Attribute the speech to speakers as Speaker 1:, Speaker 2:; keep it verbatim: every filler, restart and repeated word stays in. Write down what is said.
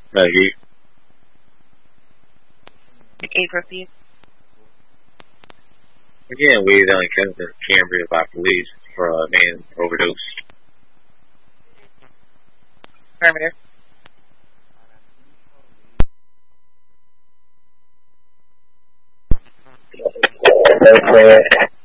Speaker 1: No, you.
Speaker 2: Eight repeat.
Speaker 1: Again, we was only kept in Cambria by police for a man overdose.
Speaker 2: Perimeter.
Speaker 3: Okay.